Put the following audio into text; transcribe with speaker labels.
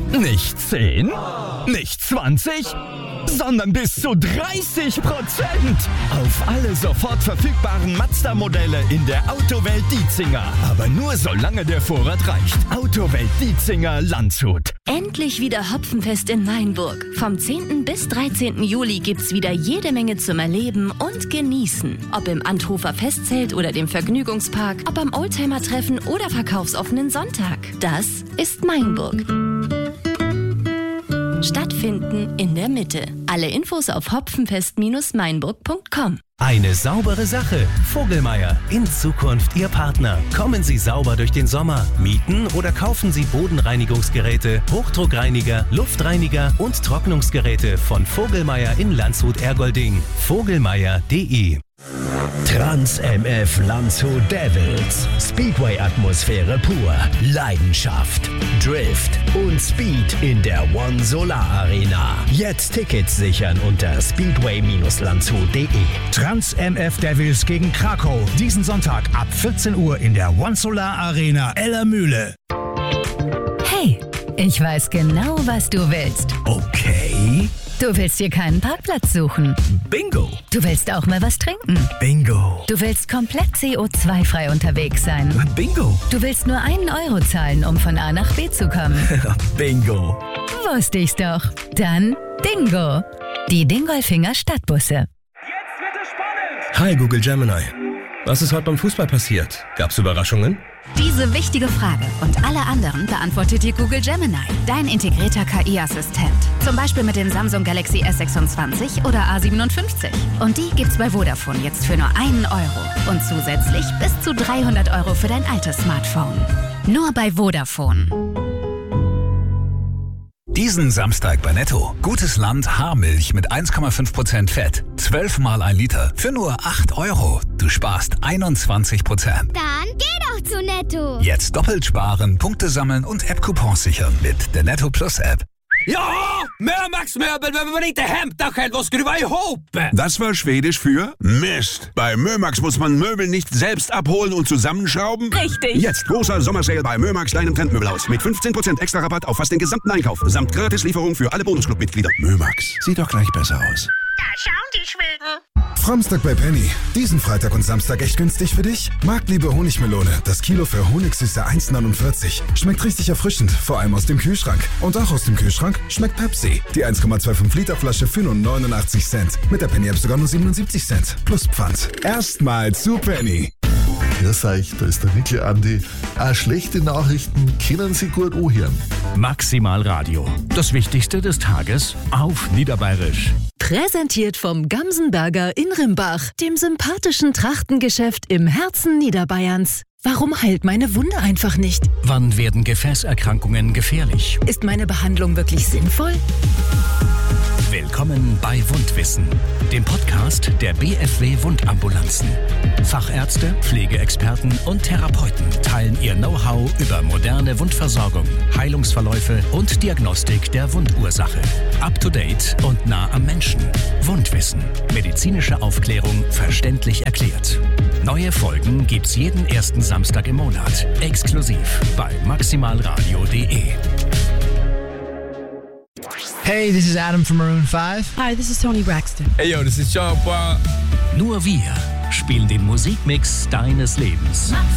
Speaker 1: Nicht 10, nicht 20, sondern bis zu 30%. Auf alle sofort verfügbaren Mazda-Modelle in der Autowelt Dietzinger. Aber nur solange der Vorrat reicht. Autowelt Dietzinger, Landshut.
Speaker 2: Endlich wieder Hopfenfest in Mainburg. Vom 10. bis 13. Juli gibt's wieder jede Menge zum Erleben und Genießen. Ob im Anthofer Festzelt oder dem Vergnügungspark, ob am Oldtimer-Treffen oder verkaufsoffenen Sonntag. Das ist Mainburg. Stattfinden in der Mitte. Alle Infos auf hopfenfest-mainburg.com.
Speaker 3: Eine saubere Sache. Vogelmeier. In Zukunft Ihr Partner. Kommen Sie sauber durch den Sommer. Mieten oder kaufen Sie Bodenreinigungsgeräte, Hochdruckreiniger, Luftreiniger und Trocknungsgeräte von Vogelmeier in Landshut-Ergolding. Vogelmeier.de.
Speaker 4: Trans MF Landshut Devils. Speedway-Atmosphäre pur. Leidenschaft, Drift und Speed in der One Solar Arena. Jetzt Tickets sichern unter speedway-landshut.de.
Speaker 5: Trans MF Devils gegen Krakau. Diesen Sonntag ab 14 Uhr in der One Solar Arena Ellermühle.
Speaker 6: Hey, ich weiß genau, was du willst.
Speaker 5: Okay.
Speaker 6: Du willst dir keinen Parkplatz suchen.
Speaker 5: Bingo.
Speaker 6: Du willst auch mal was trinken.
Speaker 5: Bingo.
Speaker 6: Du willst komplett CO2-frei unterwegs sein.
Speaker 5: Bingo.
Speaker 6: Du willst nur 1 Euro zahlen, um von A nach B zu kommen.
Speaker 5: Bingo.
Speaker 6: Wusste ich's doch. Dann Dingo. Die Dingolfinger Stadtbusse.
Speaker 7: Jetzt wird es spannend!
Speaker 8: Hi Google Gemini. Was ist heute beim Fußball passiert? Gab's Überraschungen?
Speaker 9: Diese wichtige Frage und alle anderen beantwortet dir Google Gemini, dein integrierter KI-Assistent. Zum Beispiel mit dem Samsung Galaxy S26 oder A57. Und die gibt's bei Vodafone jetzt für nur 1 Euro. Und zusätzlich bis zu 300 Euro für dein altes Smartphone. Nur bei Vodafone.
Speaker 10: Diesen Samstag bei Netto. Gutes Land Haarmilch mit 1,5% Fett. 12 mal 1 Liter für nur 8 Euro. Du sparst 21%.
Speaker 11: Dann geh doch zu Netto.
Speaker 10: Jetzt doppelt sparen, Punkte sammeln und App-Coupons sichern mit der Netto Plus App.
Speaker 12: Ja, Mömax-Möbel, wenn man inte hämtar själv och skruva ihop.
Speaker 13: Das war Schwedisch für Mist. Bei Mömax muss man Möbel nicht selbst abholen und zusammenschrauben.
Speaker 6: Richtig.
Speaker 13: Jetzt großer Sommersale bei Mömax deinem Trendmöbelhaus mit 15% extra Rabatt auf fast den gesamten Einkauf samt Gratislieferung für alle Bonusclub-Mitglieder.
Speaker 14: Mömax, sieht doch gleich besser aus.
Speaker 11: Da schauen die Schweden.
Speaker 14: Samstag bei Penny. Diesen Freitag und Samstag echt günstig für dich? Marktliebe Honigmelone. Das Kilo für Honigsüße 1,49. Schmeckt richtig erfrischend, vor allem aus dem Kühlschrank. Und auch aus dem Kühlschrank schmeckt Pepsi. Die 1,25 Liter Flasche für nur 89 Cent. Mit der Penny-App sogar nur 77 Cent. Plus Pfand. Erstmal zu Penny.
Speaker 15: Grüß euch, da ist der Nickel Andi. Auch schlechte Nachrichten können Sie gut anhören.
Speaker 3: Maximal Radio. Das Wichtigste des Tages auf Niederbayerisch.
Speaker 16: Präsentiert vom Gamsenberger in Rimbach, dem sympathischen Trachtengeschäft im Herzen Niederbayerns. Warum heilt meine Wunde einfach nicht?
Speaker 3: Wann werden Gefäßerkrankungen gefährlich?
Speaker 16: Ist meine Behandlung wirklich sinnvoll?
Speaker 3: Willkommen bei Wundwissen, dem Podcast der BFW Wundambulanzen. Fachärzte, Pflegeexperten und Therapeuten teilen ihr Know-how über moderne Wundversorgung, Heilungsverläufe und Diagnostik der Wundursache. Up-to-date und nah am Menschen. Wundwissen. Medizinische Aufklärung verständlich erklärt. Neue Folgen gibt's jeden ersten Samstag im Monat. Exklusiv bei maximalradio.de.
Speaker 17: Hey, this is Adam from Maroon 5.
Speaker 18: Hi, this is Toni Braxton.
Speaker 19: Hey, yo, this is Sean Paul.
Speaker 3: Nur wir spielen den Musikmix deines Lebens.